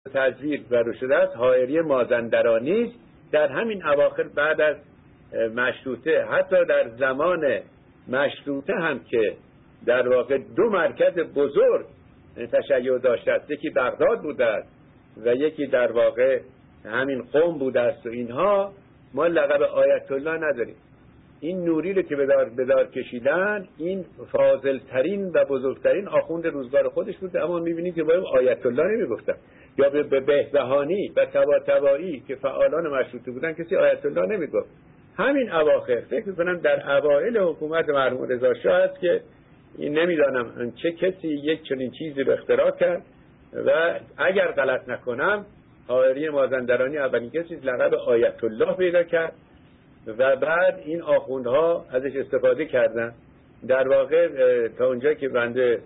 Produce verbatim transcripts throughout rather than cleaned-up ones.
تزویر بر شده است حائری مازندرانی است. در همین اواخر بعد از مشروطه، حتی در زمان مشروطه هم که در واقع دو مرکز بزرگ تشیع داشته است، یکی بغداد بوده است و یکی در واقع همین قم بوده است و اینها، ما لقب آیت الله نداریم. این نوری رو که بدار بدار کشیدن، این فاضل ترین و بزرگترین آخوند روزگار خودش بوده، اما میبینید که باید آیت الله نمیگفتن، یا به بهبهانی و طباطبایی که فعالان مشروطه بودن کسی آیت الله نمیگفت. همین اواخر فکر میکنم در اوایل حکومت مرحوم رضا شاه است که این نمیدانم چه کسی یک چنین چیزی رو اختراع کرد و اگر غلط نکنم حائری مازندرانی اولین کسی لقب آیت الله پیدا کرد و بعد این آخوندها ازش استفاده کردن. در واقع تا اونجا که بنده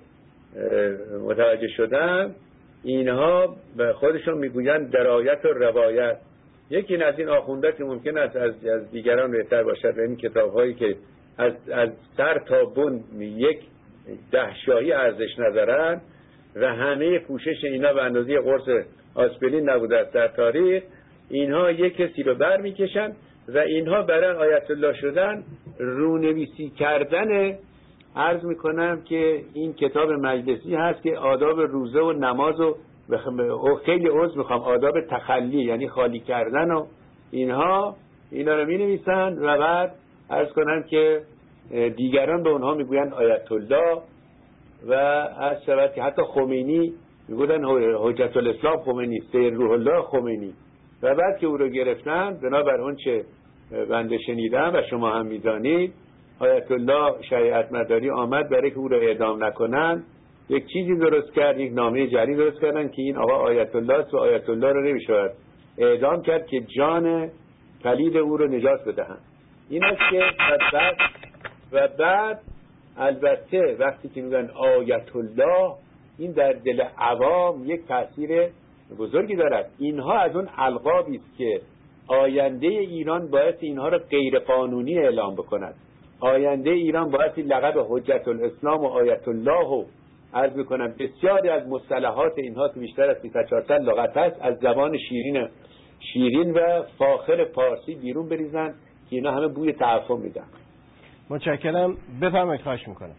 متوجه شدم اینها به خودشون میگویند درایت و روایت. یکی از این آخونده که ممکن است از از دیگران بهتر باشد و این کتاب‌هایی که از از سر تا بن یک دهشاهی ارزش ندارن و همه پوشش اینا به اندازه قرص آسپرین نبوده است در تاریخ، اینها یک کسی رو بر میکشن و اینها برای آیت الله شدن رونویسی کردن. عرض میکنم که این کتاب مجلسی هست که آداب روزه و نماز و خیلی عرض میخوام آداب تخلی یعنی خالی کردن و اینها اینا رو می نویسن و بعد عرض کنم که دیگران به اونها میگوین آیت الله و از شود که حتی خمینی میگوین حجت الاسلام خمینی، سید روح الله خمینی. و بعد که او رو گرفتن بنابر اون چه بنده شنیدم و شما هم میدانید، آیت الله شریعت مداری آمد برای که او رو اعدام نکنن، یک چیزی درست کرد، یک نامه جعلی درست کردن که این آقا آیت الله است و آیت الله رو نمیشود اعدام کرد که جان پلید او رو نجات بدهند. این است که بعد و بعد البته وقتی که میگن آیت الله، این در دل عوام یک تأثیر بزرگی دارد. اینها از اون القابی است که آینده ایران باید اینها رو غیر قانونی اعلام بکند. آینده ایران باید لقب حجت الاسلام و آیت الله و عرض میکنم بسیاری از مصطلحات اینها که بیشتر از سیصد چهارصد لغت است از زبان شیرین شیرین و فاخر پارسی بیرون بریزن که اینا همه بوی تعفن میدن. متشکرم. بفرمایید. خواهش میکنم.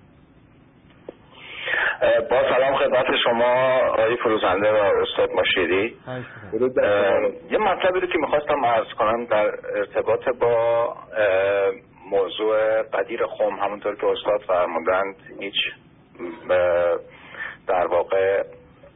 با سلام خدمت شما آقای فروزنده و استاد مشیری. یه مطلبی رو که میخواستم عرض کنم در ارتباط با موضوع قدیر خم، همونطور که استاد فرمودند هیچ در واقع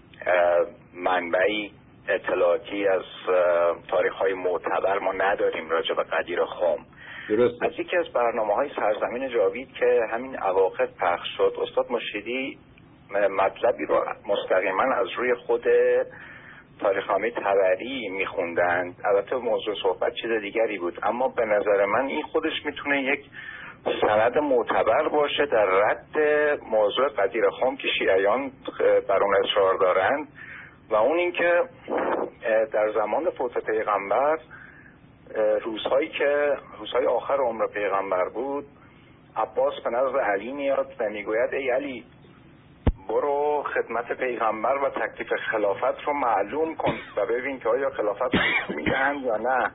منبعی اطلاعاتی از تاریخ‌های معتبر ما نداریم راجع به قدیر خم. درست. از یکی از برنامه‌های سرزمین جاوید که همین اواخر پخش شد، استاد مشیری مطلبی رو مستقیما از روی خود تاریخنامه طبری میخوندند. البته موضوع صحبت چیز دیگری بود، اما به نظر من این خودش میتونه یک سند معتبر باشه در رد موضوع قدیر خم که شیعیان بر اون اصرار دارند، و اون اینکه در زمان فوت پیغمبر، روزهایی که روزهای آخر عمر پیغمبر بود، عباس به نزد علی میاد و میگوید ای علی برو خدمت پیغمبر و تکلیف خلافت رو معلوم کن و ببین که آیا خلافت رو میدهند یا نه.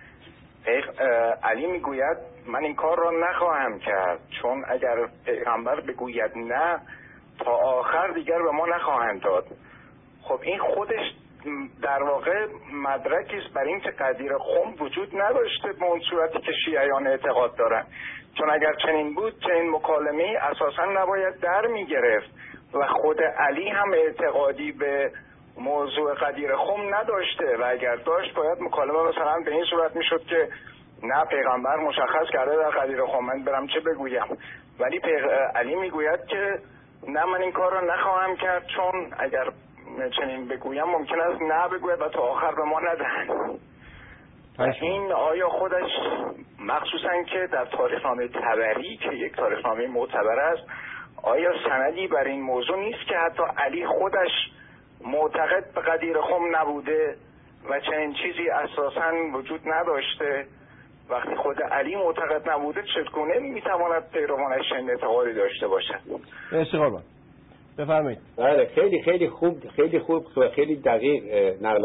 علی میگوید من این کار رو نخواهم کرد، چون اگر پیغمبر بگوید نه تا آخر دیگر به ما نخواهند داد. خب این خودش در واقع مدرکی است بر این که قدیر خم وجود نداشته به اون صورتی که شیعیان اعتقاد دارن، چون اگر چنین بود چنین مکالمه اساسا نباید در میگرفت و خود علی هم اعتقادی به موضوع قدیر خم نداشته و اگر داشت باید مکالمه مثلا به این صورت میشد که نه پیغمبر مشخص کرده در قدیر خم، من برم چه بگویم. ولی پیغ... علی میگوید که نه من این کار رو نخواهم کرد، چون اگر چنین بگویم ممکن است نه بگوید و تا آخر به ما ندهند. این آیا خودش مخصوصا که در تاریخنامه طبری که یک تاریخنامه معتبر است، آیا سندی بر این موضوع نیست که حتی علی خودش معتقد به قدیر خم نبوده و چنین چیزی اساساً وجود نداشته؟ وقتی خود علی معتقد نبوده چگونه میتواند پیروانش چنین اعتقادی داشته باشد؟ اشتغال با بفرمایید. بله خیلی خیلی خوب خیلی خوب و خیلی دقیق نقل